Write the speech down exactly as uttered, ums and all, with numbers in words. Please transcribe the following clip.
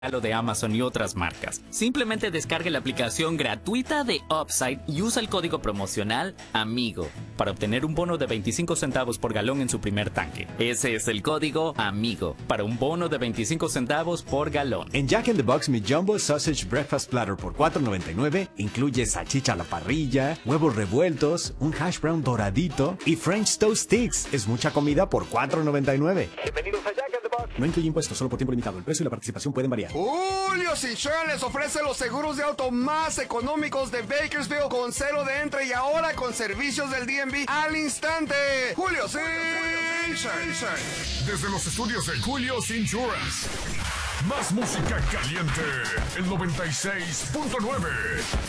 de Amazon y otras marcas. Simplemente descargue la aplicación gratuita de Upside y usa el código promocional AMIGO para obtener un bono de veinticinco centavos por galón en su primer tanque. Ese es el código AMIGO para un bono de veinticinco centavos por galón. En Jack in the Box, mi Jumbo Sausage Breakfast Platter por cuatro noventa y nueve incluye salchicha a la parrilla, huevos revueltos, un hash brown doradito y French Toast Sticks. Es mucha comida por cuatro noventa y nueve. Bienvenidos a Jack in the Box. No incluye impuestos, solo por tiempo limitado. El precio y la participación pueden variar. Julio's Insurance les ofrece los seguros de auto más económicos de Bakersfield con cero de entre y ahora con servicios del D M V al instante. Julio's Insurance. Desde los estudios de Julio's Insurance. Más música caliente. El noventa y seis punto nueve.